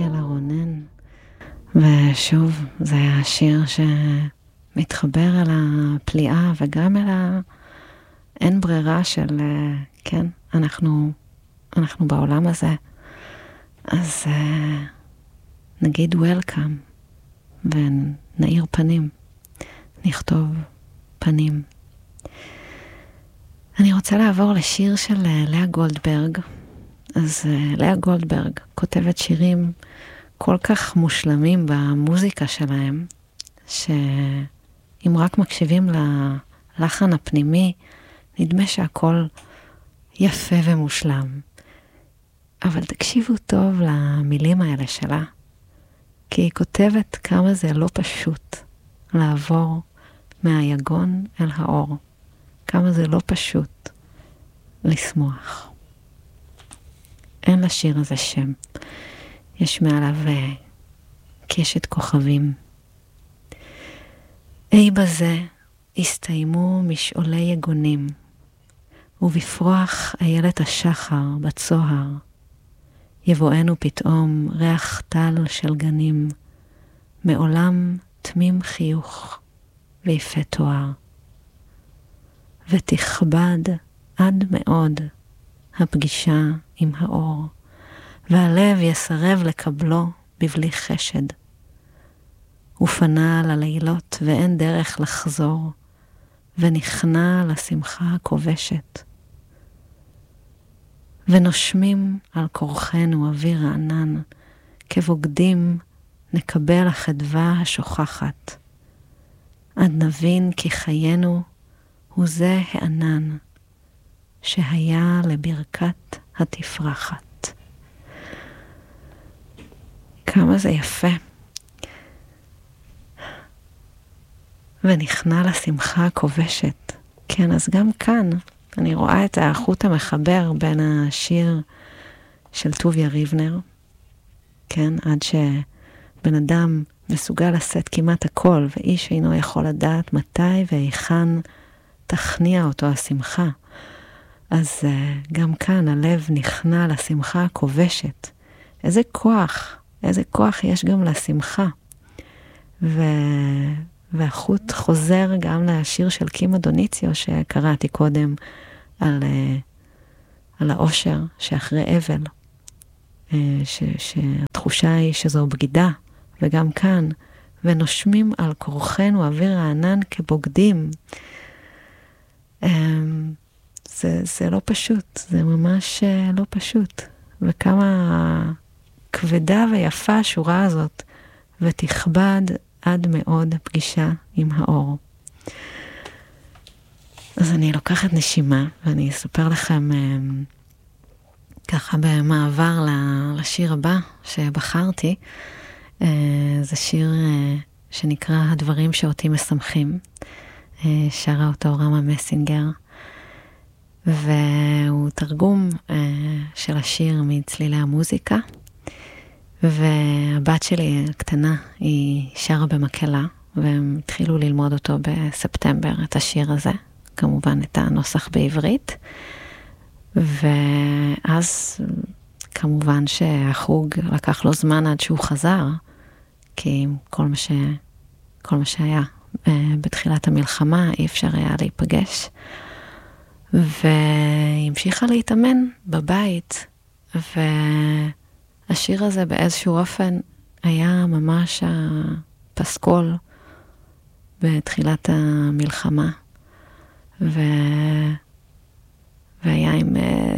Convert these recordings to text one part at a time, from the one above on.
אלה רונן. ושוב, זה היה שיר שמתחבר אל הפליאה וגם אל אין ברירה של, כן, אנחנו בעולם הזה. אז נגיד וולקאם ונעיר פנים, נכתוב פנים. אני רוצה לעבור לשיר של לאה גולדברג. אז לאה גולדברג כותבת שירים כל כך מושלמים במוזיקה שלהם, שאם רק מקשיבים ללחן הפנימי, נדמה שהכל יפה ומושלם. אבל תקשיבו טוב למילים האלה שלה, כי היא כותבת כמה זה לא פשוט לעבור מהיגון אל האור. כמה זה לא פשוט לשמוח. אין לשיר הזה שם. יש מעליו קשת כוכבים. אי בזה הסתיימו משעולי יגונים, ובפרוח איילת השחר בצוהר, יבואנו פתאום ריח טל של גנים, מעולם תמים חיוך ויפה תואר. ותכבד עד מאוד הפגישה עם האור, והלב יסרב לקבלו בבלי חשד. ופנה ללילות ואין דרך לחזור, ונכנע לשמחה הכובשת. ונושמים על כורחנו אוויר הענן, כבוגדים נקבל החדווה השוכחת. עד נבין כי חיינו הוא זה הענן, שהיה לברכת התפרחת. כמה זה יפה. ונכנע לשמחה הכובשת. כן, אז גם כאן אני רואה את החוט המחבר בין השיר של טוביה ריבנר, כן, עד שבן אדם מסוגל לשאת כמעט הכל, ואיש אינו יכול לדעת מתי והיכן תכניע אותו השמחה. אז גם כאן הלב נכנע לשמחה הכובשת. איזה כוח יש גם לשמחה. והחוט חוזר גם לשיר של קימה דוניציו שקראתי קודם על האושר שאחרי אבל, שהתחושה היא שזו בגידה, וגם כאן, ונושמים על כורחנו אוויר הענן כבוגדים. זה לא פשוט, זה ממש לא פשוט. וכמה כבדה ויפה השורה הזאת, ותכבד עד מאוד הפגישה עם האור. אז אני לוקחת נשימה, ואני אספר לכם ככה במעבר לשיר הבא שבחרתי. זה שיר שנקרא הדברים שאותי משמחים. שרה אותו רמה מסינגר, והוא תרגום של השיר מצלילי המוזיקה. והבת שלי הקטנה היא שרה במקהלה, והם התחילו ללמוד אותו בספטמבר, את השיר הזה, כמובן את הנוסח בעברית. ואז כמובן שהחוג לקח לו זמן עד שהוא חזר, כי כל מה שהיה בתחילת המלחמה אי אפשר היה להיפגש. והמשיכה להתאמן בבית, השיר הזה באיזשהו אופן היה ממש הפסקול בתחילת המלחמה, והיה עם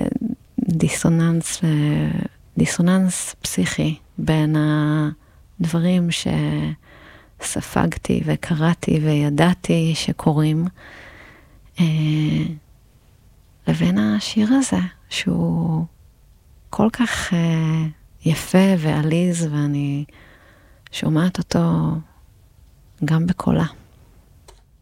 דיסוננס פסיכי בין הדברים שספגתי וקראתי וידעתי שקורים, לבין השיר הזה שהוא כל כך יפה ועליז, ואני שומעת אותו גם בקולה.